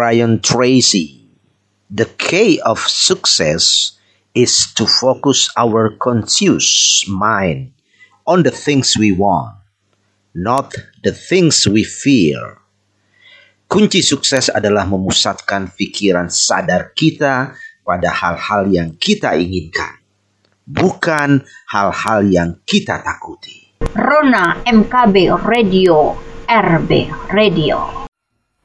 Brian Tracy. The key of success is to focus our conscious mind on the things we want, not the things we fear. Kunci sukses adalah memusatkan pikiran sadar kita pada hal-hal yang kita inginkan, bukan hal-hal yang kita takuti. Rona MKB Radio, RB Radio.